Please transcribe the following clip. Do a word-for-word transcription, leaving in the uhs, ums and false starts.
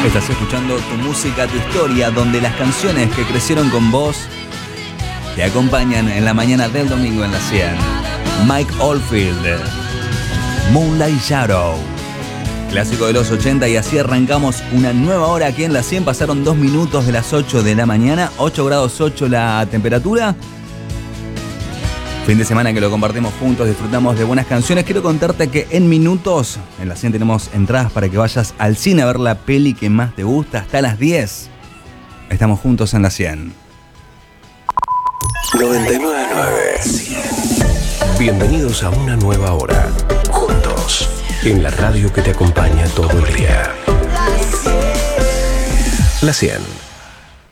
Estás escuchando Tu Música, Tu Historia, donde las canciones que crecieron con vos te acompañan en la mañana del domingo en la cien. Mike Oldfield, Moonlight Shadow, clásico de los ochenta, y así arrancamos una nueva hora aquí en la cien. Pasaron dos minutos de las ocho de la mañana, ocho grados ocho la temperatura. Fin de semana que lo compartimos juntos, disfrutamos de buenas canciones. Quiero contarte que en minutos en la cien tenemos entradas para que vayas al cine a ver la peli que más te gusta. Hasta las diez estamos juntos en la cien. noventa y nueve punto nueve. Bienvenidos a una nueva hora, juntos, en la radio que te acompaña todo el día. La cien.